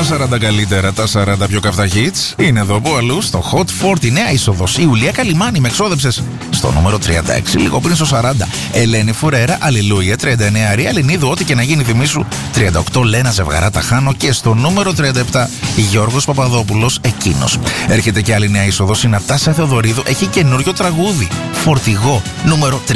Τα 40 καλύτερα, τα 40 πιο καυτά hits. Είναι εδώ που αλλού στο Hot 40. Νέα είσοδος. Η Ιουλία Καλιμάνη με εξόδεψες στο νούμερο 36, λίγο πριν στο 40. Ελένη Φουρέρα, Αλληλούια. 39 Ρία Λινίδου, ό,τι και να γίνει θυμίσου. 38 Λένα Ζευγαράτα Χάνω. Και στο νούμερο 37 Γιώργος Παπαδόπουλος, εκείνος. Έρχεται και άλλη νέα είσοδος. Η Νατάσα Θεοδωρίδου έχει καινούριο τραγούδι. Φορτηγό, νούμερο 3.